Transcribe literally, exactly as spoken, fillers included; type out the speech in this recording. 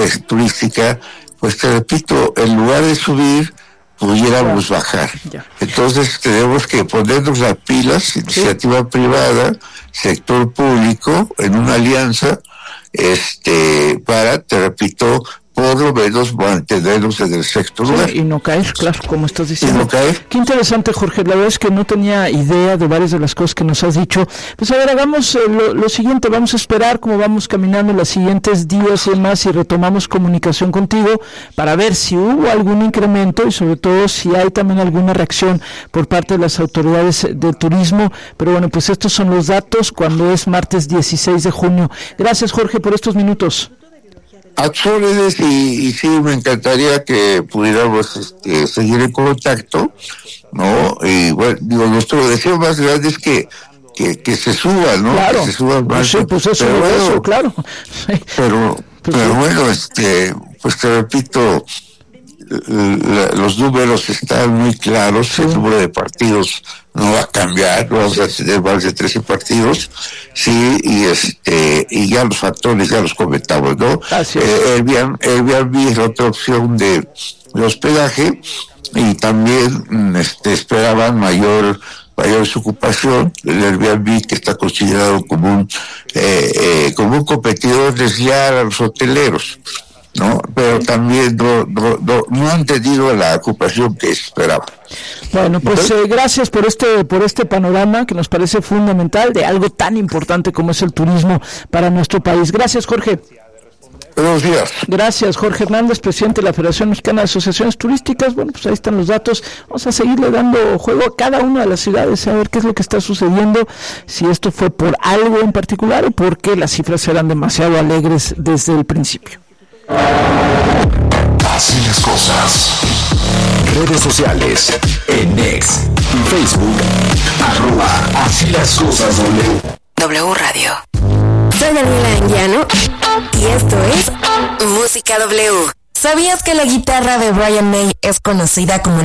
eh, turística, pues te repito, en lugar de subir, pudiéramos ya. bajar. Ya. Entonces tenemos que ponernos las pilas, iniciativa sí. privada, sector público, en una alianza, este, para, te repito, por lo menos mantenernos en el sexto lugar. Sí, y no caer, claro, como estás diciendo. Y no caer. Qué interesante, Jorge, la verdad es que no tenía idea de varias de las cosas que nos has dicho. Pues a ver, hagamos eh, lo, lo siguiente, vamos a esperar cómo vamos caminando los siguientes días y demás, y retomamos comunicación contigo para ver si hubo algún incremento y sobre todo si hay también alguna reacción por parte de las autoridades de turismo. Pero bueno, pues estos son los datos cuando es martes dieciséis de junio. Gracias, Jorge, por estos minutos. Acciones y, y sí, me encantaría que pudiéramos este, seguir en contacto, ¿no? Y bueno, digo, nuestro deseo más grande es que que, que se suba, ¿no? Claro. Que se suba más. Sí, pues eso, pero bueno, eso, claro. Sí. Pero, pues pero sí. bueno, este, pues te repito, la, los números están muy claros, sí. El número de partidos no va a cambiar, no vamos a tener más de trece partidos, sí, y este, y ya los factores ya los comentamos, ¿no? Así es. Eh, es. el Airbnb es otra opción de, de hospedaje, y también este, esperaban mayor mayor ocupación. El Airbnb, que está considerado como un eh, eh, como un competidor desleal a los hoteleros, ¿no? Pero también no, no, no, no han tenido la ocupación que esperaba. Bueno, pues eh, gracias por este por este panorama que nos parece fundamental de algo tan importante como es el turismo para nuestro país. Gracias, Jorge. Buenos días. Gracias, Jorge Hernández, presidente de la Federación Mexicana de Asociaciones Turísticas. Bueno, pues ahí están los datos. Vamos a seguirle dando juego a cada una de las ciudades, a ver qué es lo que está sucediendo, si esto fue por algo en particular o porque las cifras eran demasiado alegres desde el principio. Así las cosas. Redes sociales, en X, Facebook, arroba Así las cosas W. W Radio. Soy Daniela Anguiano y esto es Música W. ¿Sabías que la guitarra de Brian May es conocida como